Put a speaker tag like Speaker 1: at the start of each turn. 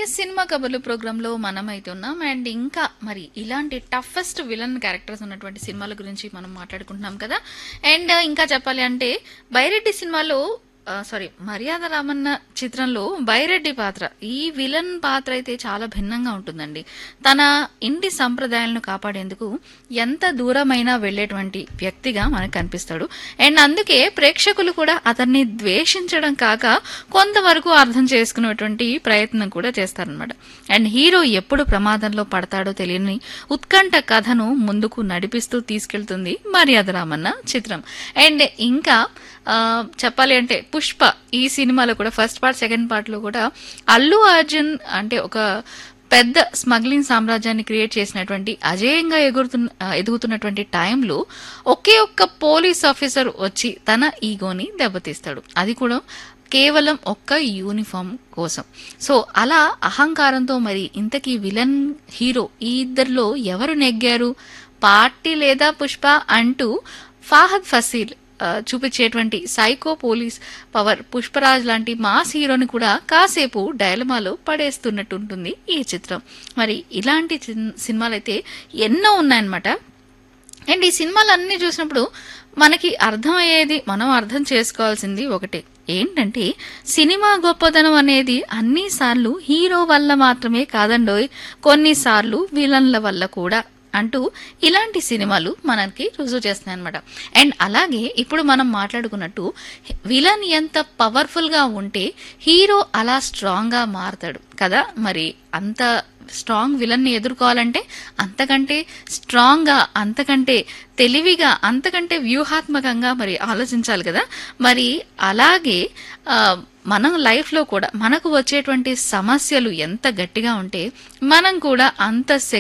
Speaker 1: Cinema కబుర్లు ప్రోగ్రాంలో మనమైతే ఉన్నాం. అండ్ ఇంకా మరి ఇలాంటి టఫెస్ట్ విలన్ క్యారెక్టర్స్ ఉన్నటువంటి సినిమాల గురించి మనం మాట్లాడుకుంటున్నాం కదా. అండ్ ఇంకా చెప్పాలి అంటే బైరెడ్డి సినిమాలో మర్యాద రామన్న చిత్రంలో బైరెడ్డి పాత్ర, ఈ విలన్ పాత్ర అయితే చాలా భిన్నంగా ఉంటుందండి. తన ఇంటి సంప్రదాయాలను కాపాడేందుకు ఎంత దూరమైనా వెళ్లేటువంటి వ్యక్తిగా మనకు కనిపిస్తాడు. అండ్ అందుకే ప్రేక్షకులు కూడా అతన్ని ద్వేషించడం కాక కొంతవరకు అర్థం చేసుకునేటువంటి ప్రయత్నం కూడా చేస్తారనమాట. అండ్ హీరో ఎప్పుడు ప్రమాదంలో పడతాడో తెలియని ఉత్కంఠ కథను ముందుకు నడిపిస్తూ తీసుకెళ్తుంది మర్యాద రామన్న చిత్రం. అండ్ ఇంకా చెప్పాలి అంటే పుష్ప ఈ సినిమాలో కూడా ఫస్ట్ పార్ట్ సెకండ్ పార్ట్ లో కూడా అల్లు అర్జున్ అంటే ఒక పెద్ద స్మగ్లింగ్ సామ్రాజ్యాన్ని క్రియేట్ చేసినటువంటి అజేయంగా ఎదుగుతున్నటువంటి టైంలో ఒకే ఒక్క పోలీస్ ఆఫీసర్ వచ్చి తన ఈగోని దెబ్బతీస్తాడు. అది కూడా కేవలం ఒక్క యూనిఫామ్ కోసం. సో అలా అహంకారంతో మరి ఇంతకీ విలన్ హీరో ఈ ఇద్దరిలో ఎవరు నెగ్గారు, పార్టీ లేదా పుష్ప అంటూ ఫాహద్ ఫసీల్ చూపించేటువంటి సైకో పోలీస్ పవర్ పుష్పరాజ్ లాంటి మాస్ హీరోని కూడా కాసేపు డైలమాలో పడేస్తున్నట్టు ఉంటుంది ఈ చిత్రం. మరి ఇలాంటి సినిమాలు అయితే ఎన్నో ఉన్నాయన్నమాట. అండ్ ఈ సినిమాలన్నీ చూసినప్పుడు మనకి అర్థమయ్యేది, మనం అర్థం చేసుకోవాల్సింది ఒకటే, ఏంటంటే సినిమా గొప్పదనం అనేది అన్నిసార్లు హీరో వల్ల మాత్రమే కాదండోయ్, కొన్నిసార్లు విలన్ల వల్ల కూడా అంటూ ఇలాంటి సినిమాలు మనకి రుజువు చేస్తున్నాయి అనమాట. అండ్ అలాగే ఇప్పుడు మనం మాట్లాడుకున్నట్టు విలన్ ఎంత పవర్ఫుల్ గా ఉంటే హీరో అలా స్ట్రాంగ్ గా మారతాడు కదా. మరి అంత స్ట్రాంగ్ విలన్ ని ఎదుర్కోవాలంటే అంతకంటే స్ట్రాంగ్ గా, అంతకంటే తెలివిగా, అంతకంటే వ్యూహాత్మకంగా మరి ఆలోచించాలి కదా. మరి అలాగే మనం లైఫ్ లో కూడా మనకు వచ్చేటువంటి సమస్యలు ఎంత గట్టిగా ఉంటే మనం కూడా అంత